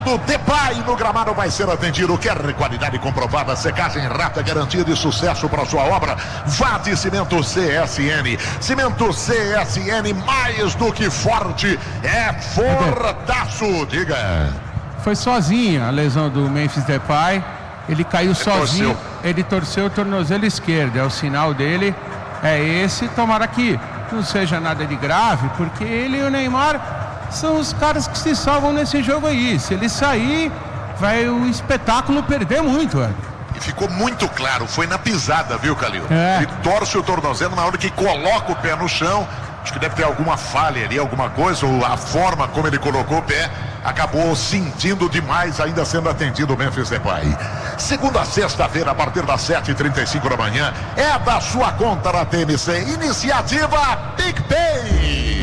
O Depay no gramado vai ser atendido. Quer qualidade comprovada, secagem rápida, garantia de sucesso para sua obra? Vá de Cimento CSN. Cimento CSN, mais do que forte, é fortaço. Diga. Foi sozinha a lesão do Memphis Depay. Ele caiu sozinho. Ele torceu o tornozelo esquerdo. É o sinal dele. É esse. Tomara que não seja nada de grave, porque ele e o Neymar são os caras que se salvam nesse jogo aí. Se ele sair, vai o espetáculo perder muito, velho. E ficou muito claro, foi na pisada, viu, Calil? É. Ele torce o tornozelo na hora que coloca o pé no chão. Acho que deve ter alguma falha ali, alguma coisa, ou a forma como ele colocou o pé, acabou sentindo demais, ainda sendo atendido o Memphis Depay. Segunda a sexta-feira, a partir das 7h35 da manhã, é da sua conta na TMC. Iniciativa PicPay.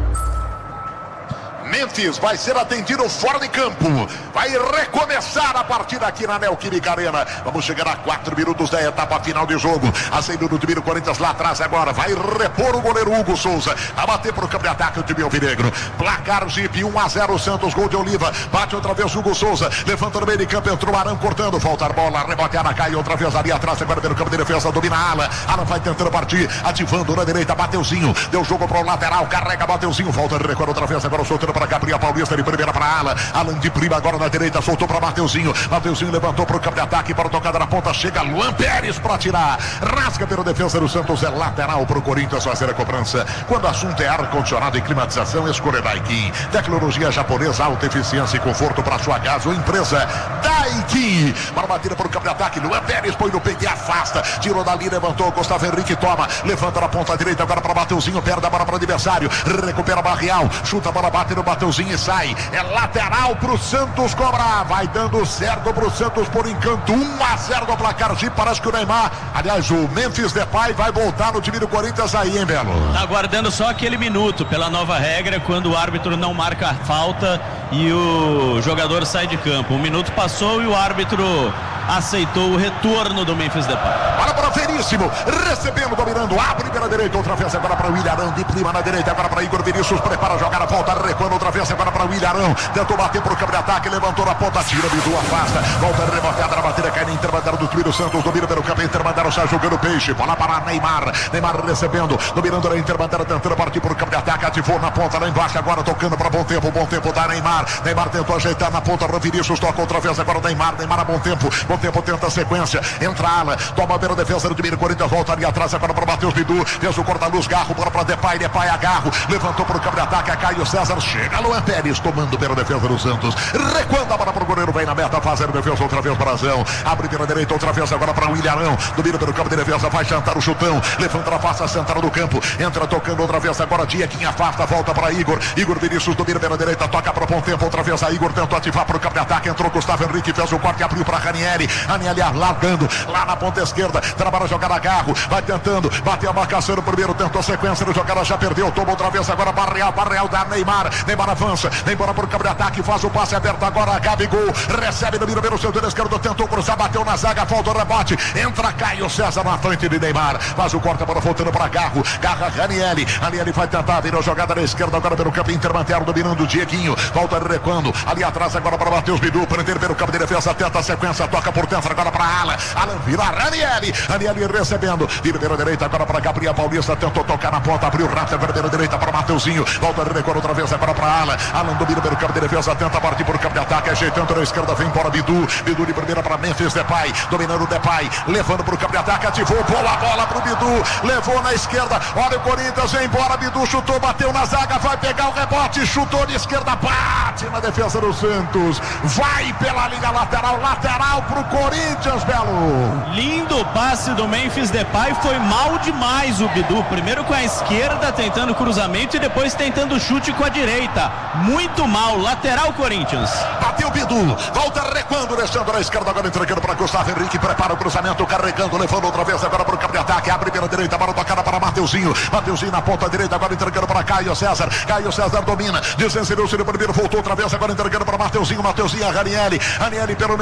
Memphis vai ser atendido fora de campo. Vai recomeçar a partida aqui na Neoquímica Arena. Vamos chegar a 4 minutos da etapa final de jogo. A saída do time do Corinthians lá atrás agora. Vai repor o goleiro Hugo Souza. A bater para o campo de ataque o time alvinegro. Placar Jeep 1-0 Santos, gol de Oliva. Bate outra vez Hugo Souza. Levanta no meio de campo, entrou Arão cortando. Falta a bola, rebote a Ana, outra vez ali atrás. Agora pelo campo de defesa, domina a Ala. Ala vai tentando partir, ativando na direita. Mateuzinho, deu jogo para o lateral. Carrega Mateuzinho. Volta de recuo outra vez. Agora soltando para Gabriel Paulista de primeira para Ala. Alan de prima agora na direita, soltou para Mateuzinho. Mateuzinho levantou para o campo de ataque, para a tocada na ponta. Chega Luan Pérez para tirar. Rasga pela defesa do Santos, é lateral para o Corinthians fazer a cobrança. Quando o assunto é ar-condicionado e climatização, escolha Daikin. Tecnologia japonesa, alta eficiência e conforto para sua casa ou empresa. Daikin. Para a batida para o campo de ataque, Luan Pérez põe no peito e afasta. Tirou dali, levantou. Gustavo Henrique toma. Levanta na ponta direita agora para Mateuzinho. Perde a bola para o adversário. Recupera Barreal. Chuta a bola, bate no Mateuzinho e sai. É lateral pro Santos cobrar. Vai dando certo pro Santos por encanto. 1-0 no placar. Parece que o Neymar, aliás, o Memphis Depay vai voltar no time do Corinthians aí, hein, Belo? Tá aguardando só aquele minuto pela nova regra, quando o árbitro não marca a falta e o jogador sai de campo. Um minuto passou e o árbitro aceitou o retorno do Memphis Depay. Olha para Veríssimo, recebendo, dominando, abre pela direita, outra vez agora para o William Arão, de prima na direita, agora para Igor Vinícius, prepara a jogada, volta, recuando outra vez agora para o William Arão, tentou bater para o campo de ataque, levantou na ponta, tira, Bidu, afasta, volta reboteada na batida, cai na intermediária do time do Santos, domina pelo campo, intermediário, sai jogando peixe, bola para Neymar recebendo, dominando na intermediária, tentando partir para o campo de ataque, ativou na ponta, lá embaixo, agora tocando para bom tempo da Neymar tentou ajeitar na ponta, Vinícius toca outra vez agora Neymar a bom tempo tenta a sequência, entra a Ala, toma a defesa do time do Corinthians, volta ali atrás agora para o Matheus Bidu, fez o corta-luz, Garro, bola para Depay agarro, levantou para o campo de ataque, Caio César, chega Luan Pérez, tomando pela defesa do Santos, recuando a bola para o goleiro, vem na meta, fazendo defesa outra vez para Zão, abre pela direita outra vez agora para o William Arão, domina pelo campo de defesa, vai jantar o chutão, levanta a face central do campo, entra tocando outra vez agora, Diequim afasta, volta para Igor Vinícius domina pela direita, toca para o bom tempo, outra vez a Igor tentou ativar para o campo de ataque, entrou Gustavo Henrique, fez o corte, abriu para Ranieri largando, lá na ponta esquerda, trabalha a jogada Garro, vai tentando, bateu a marcação no primeiro, tentou a sequência da jogada, já perdeu, tomou outra vez agora Barreal da Neymar avança, Neymar para o campo de ataque, faz o passe aberto agora, Gabigol, recebe, domina pelo seu dedo esquerdo, tentou cruzar, bateu na zaga, falta o rebote, entra Caio César na frente de Neymar, faz o corte, a bola voltando para Garro, Ranieri vai tentar, virou jogada na esquerda agora pelo campo intermediário, dominando o Dieguinho, volta recuando, ali atrás agora para Matheus Bidu, prender pelo campo de defesa, tenta a sequência, toca por dentro agora para Alan vira Ranieri recebendo, vira pela direita agora para Gabriel Paulista, tentou tocar na ponta, abriu rápido, agora pela direita para Mateuzinho, volta recuando outra vez agora para Alan domina pelo campo de defesa, tenta partir por campo de ataque, ajeitando na esquerda, vem embora Bidu de primeira para Memphis Depay, dominando o Depay, levando para o campo de ataque, ativou, boa bola para o Bidu, levou na esquerda, olha o Corinthians, vem embora, Bidu chutou, bateu na zaga, vai pegar o rebote, chutou de esquerda, bate na defesa do Santos, vai pela linha lateral pro Corinthians, Belo. Lindo passe do Memphis Depay, foi mal demais o Bidu, primeiro com a esquerda tentando cruzamento e depois tentando chute com a direita, muito mal, lateral Corinthians. Bateu o Bidu, volta recuando, deixando na esquerda, agora entregando para Gustavo Henrique, prepara o cruzamento, carregando, levando outra vez agora para o campo de ataque, abre pela direita, bola tocada para Mateuzinho na ponta direita, agora entregando para Caio César domina, desvencilhou-se no primeiro, voltou outra vez, agora entregando para Mateuzinho a Ranieri pelo